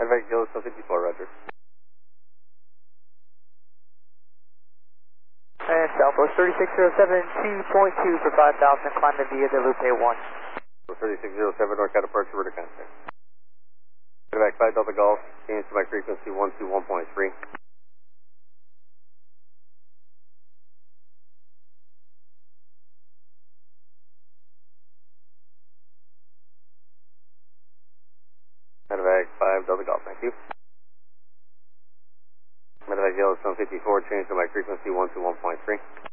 Medevac Yellowstone 54, roger. And Southwest 3607, 2.2 for 5,000, climbing via the Loop A1. 3607, NorCal departure, ready to contact. Medevac 5 Delta Golf, change to my frequency 121.3. Medevac 5 Delta Golf, thank you. Medevac Yellowstone 54, change to my frequency 121.3.